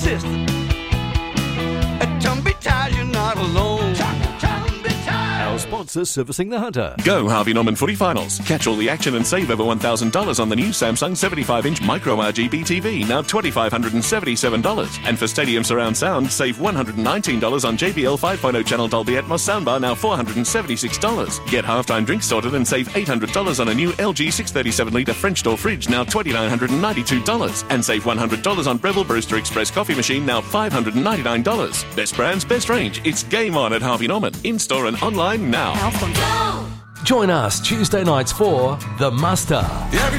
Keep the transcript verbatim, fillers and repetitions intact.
assist. At Tumby Tires, you're not alone. Our sponsor servicing the Hunter. Go Harvey Norman Footy Finals. Catch all the action and save over one thousand dollars on the new Samsung seventy-five inch Micro R G B T V, now two thousand five hundred seventy-seven dollars. And for Stadium Surround Sound, save one hundred nineteen dollars on J B L five point oh channel Dolby Atmos soundbar, now four hundred seventy-six dollars. Get halftime drinks sorted and save eight hundred dollars on a new L G six thirty-seven litre French door fridge, now two thousand nine hundred ninety-two dollars. And save one hundred dollars on Breville Brewster Express coffee machine, now five hundred ninety-nine dollars. Best brands, best range. It's game on at Harvey Norman. In-store and online now. Join us Tuesday nights for The Muster.